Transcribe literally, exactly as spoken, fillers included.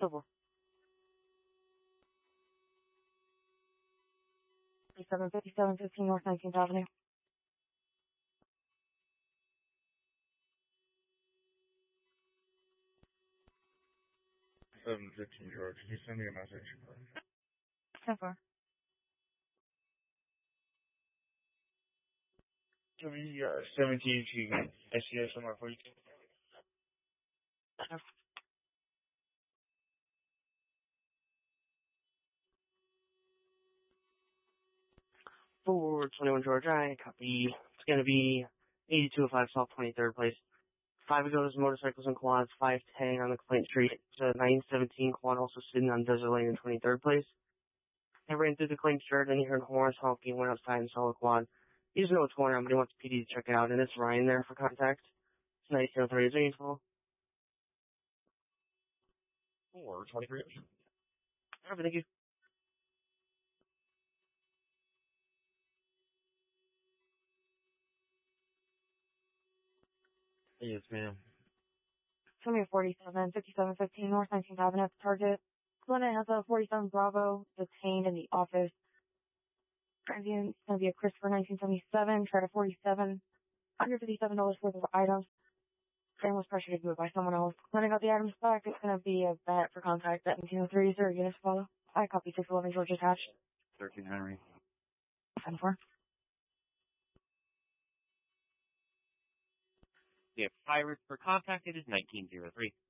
four. fifty-seven fifty-seven fifteen North nineteenth Avenue. seven fifteen, George. Can you send me a message? ten four. Give me uh, seventeen to S C S on my forty. four twenty-one George, I copy. It's going to be eighty-two oh five South twenty-third place. Five agotas, motorcycles and quads, five ten on the Clinton Street. The nine seventeen quad also sitting on Desert Lane in twenty-third place. I ran through the Clinton Street, then he heard horns honking, went outside and saw the quad. He doesn't know what's going on, but he wants P D to check it out, and it's Ryan there for contact. It's nineteen oh three, is there any info? four twenty-three. Alright, thank you. Yes, ma'am. Show me a forty-seven fifty-seven fifteen North nineteenth Avenue at the Target. Glenna has a forty-seven Bravo detained in the office. Transient is going to be a Christopher nineteen seventy-seven, tried a forty-seven, one hundred fifty-seven dollars worth of items. Sam was pressured to do it by someone else. Glenna got the items back. It's going to be a bat for contact at nineteen oh three. Is there a unit to follow? I copy six eleven George attached. thirteen Henry. ten four. We have Pirates for contact. It is nineteen oh three.